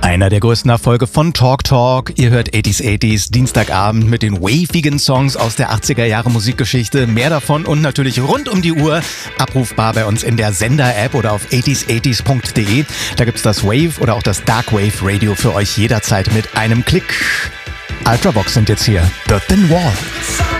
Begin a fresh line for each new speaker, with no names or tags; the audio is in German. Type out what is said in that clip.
Einer der größten Erfolge von Talk Talk. Ihr hört 80s Dienstagabend mit den wavigen Songs aus der 80er Jahre Musikgeschichte. Mehr davon und natürlich rund um die Uhr abrufbar bei uns in der Sender-App oder auf 80s80s.de. Da gibt's das Wave oder auch das Dark Wave Radio für euch jederzeit mit einem Klick. Ultravox sind jetzt hier. The Thin Wall.